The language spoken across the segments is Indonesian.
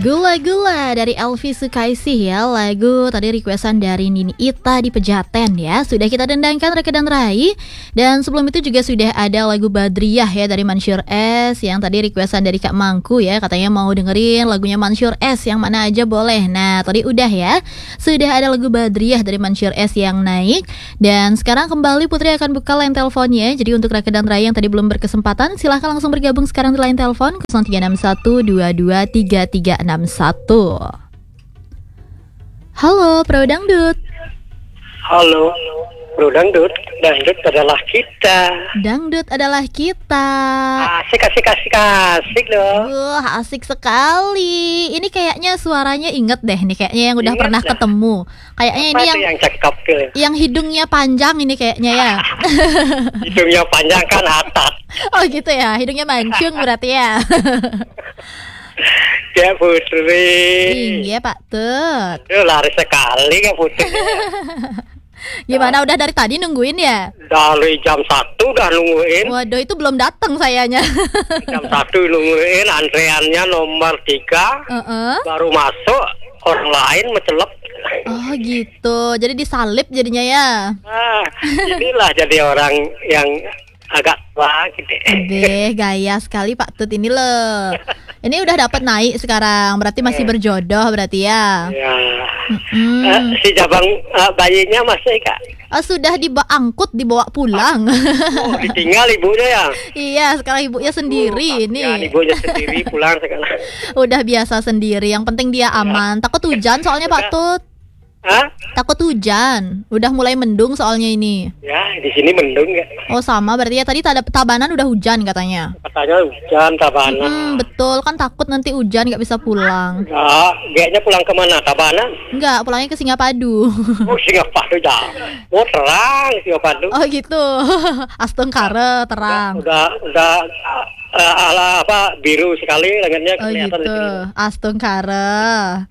Gula-gula dari Elvi Sukaisih ya. Lagu tadi requestan dari Nini Ita di Pejaten ya. Sudah kita dendangkan Reke dan Rai. Dan sebelum itu juga sudah ada lagu Badriyah ya dari Mansyur S, yang tadi requestan dari Kak Mangku ya. Katanya mau dengerin lagunya Mansyur S, yang mana aja boleh. Nah tadi udah ya, sudah ada lagu Badriyah dari Mansyur S yang naik. Dan sekarang kembali Putri akan buka line teleponnya. Jadi untuk Reke dan Rai yang tadi belum berkesempatan, silahkan langsung bergabung sekarang di line telepon 0361223361. Halo Pro Dangdut. Halo Bro Dangdut. Dangdut adalah kita. Dangdut adalah kita. Asik loh. Wah asik sekali. Ini kayaknya suaranya inget deh nih. Kayaknya yang udah pernah ketemu. Kayaknya apa ini yang cakep tuh? yang hidungnya panjang ini kayaknya ya. Hidungnya panjang kan atas. Oh gitu ya. Hidungnya mancung berarti ya. Ya Putri. Iya Pak Tut. Lari sekali ya Putri. Gimana udah dari tadi nungguin ya? Dari jam 1 udah nungguin. Waduh itu belum datang sayanya. Jam 1 nungguin, antreannya nomor 3. Baru masuk, orang lain mencelep. Oh gitu. Jadi disalip jadinya ya. Inilah jadi orang yang agak tua gitu. Gaya sekali Pak Tut ini loh. Ini udah dapat naik sekarang, berarti masih berjodoh berarti ya. Ya. Si Jabang bayinya masih Kak. Sudah dibawa pulang. Oh, ditinggal ibunya ya. Iya, sekarang ibunya sendiri ini. Ya, ibunya sendiri pulang sekarang. Udah biasa sendiri, yang penting dia aman. Takut hujan soalnya Pak Tut. Takut hujan. Udah mulai mendung soalnya ini. Ya, di sini mendung ya. Oh, sama berarti ya. Tadi Tabanan udah hujan katanya. Katanya hujan Tabanan. Betul, kan takut nanti hujan nggak bisa pulang. Kayaknya pulang kemana? Tabanan? Enggak, pulangnya ke Singapadu. Oh, Singapadu ya. Oh, terang Singapadu. Oh, gitu. Astungkara terang. Udah ala biru sekali langitnya kelihatan di sini. Astungkara.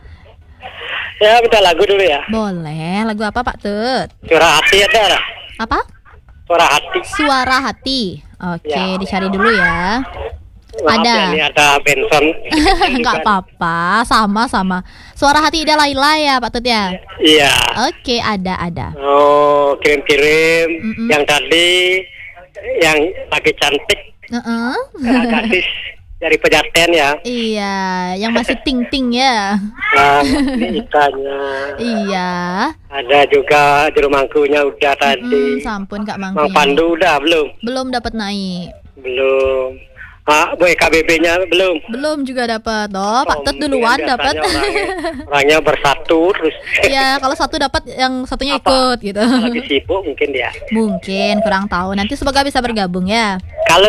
Ya, minta lagu dulu ya. Boleh, lagu apa Pak Tut? Suara hati ada. Apa? Suara hati. Suara hati. Oke, ya. Dicari dulu ya. Maaf ada. Ya, ini ada Benson. Enggak apa-apa, sama-sama. Suara hati Ida Laila ya Pak Tut ya? Iya. Oke, ada. Oh, kirim-kirim. Yang tadi yang lagi cantik. Gadis dari Pejaten ya. Iya, yang masih ting-ting ya. Ini ikannya. Iya. Ada juga jerumangkunya udah tadi. Sampun Kak Mangku. Mang Pandu udah belum? Belum dapat naik. Belum. Bu KBB-nya belum? Belum juga dapat. Pak Tut duluan dapat. Orangnya bersatu terus. Iya, kalau satu dapat yang satunya ikut gitu. Lagi sibuk mungkin dia. Mungkin, kurang tahu. Nanti semoga bisa bergabung ya. Kalau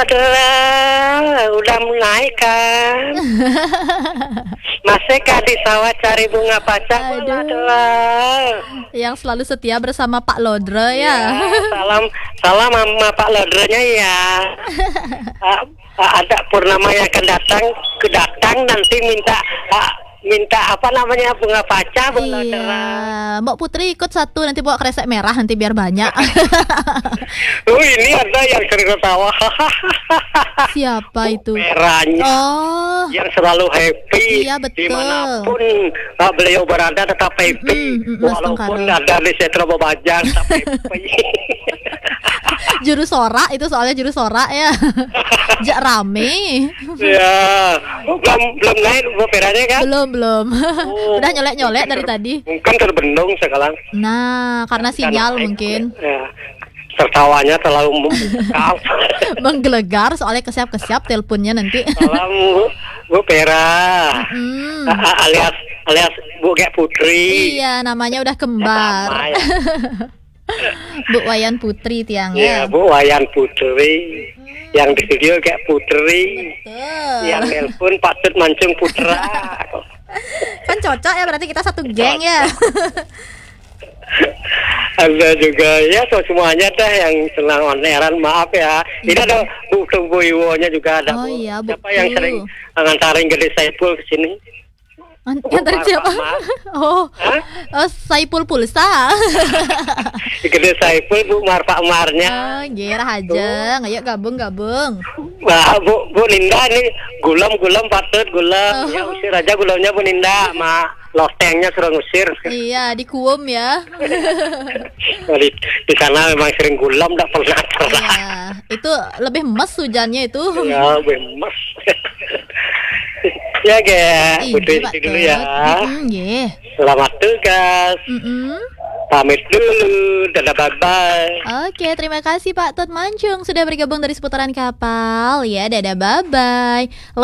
udah naik kan. Masih di sawah cari bunga pacar. Yang selalu setia bersama Pak Lodre ya. Salam sama Pak Lodrenya ya. Ada purnama yang akan kedatang nanti minta apa namanya bunga pacar. Iya, Mbak Putri ikut satu, nanti bawa kresek merah nanti biar banyak. Ini ada yang sering ketawa. Siapa itu? Merahnya. Oh, yang selalu happy. Iya betul. Dimanapun beliau berada tetap happy. Walaupun ada di Setro Bajang tetap happy. Juru sorak itu soalnya juru sorak ya. Jak rame. Ya, belum naik operanya kan? Belum. Udah nyolek dari tadi. Mungkin terbendung sekarang. Nah, karena sinyal mungkin. Ya. Tertawanya terlalu menggelegar soalnya kesiap teleponnya nanti. Salam Bu Pera. alias Bu Gek Putri. Iya, namanya udah kembar. Sama, ya. Bu Wayan Putri tiangnya. Iya, Bu Wayan Putri. Yang di studio kayak Putri. Betul. Yang telepon Pak Tut Mancung Putra. Kan cocok ya, berarti kita satu geng ya. Ada juga ya semuanya dah yang senang oneran, maaf ya. Ini ada Bu Iwonya juga ada. Oh iya, Bu. Siapa yang sering ngantarin Gede Saipul ke sini? Nganterin siapa? Oh, Saipul Pulsa. Gede Saipul Bu Marfa Marnya. Gerah aja, ayo gabung. Wah, Bu Ninda nih gulam patut gulam. Ya usir aja gulamnya Bu Ninda, ma lotengnya suruh ngusir. Iya, di Kuum ya. Di sana memang sering gulam, enggak pernah. Iya, itu lebih mes hujannya itu. Ya, lebih mes. Ya, Putri itu dulu ya. Selamat tugas. Pamit dulu. Dadah, bye-bye. Oke, terima kasih Pak Tut Mancung sudah bergabung dari seputaran kapal. Ya, dadah, bye-bye.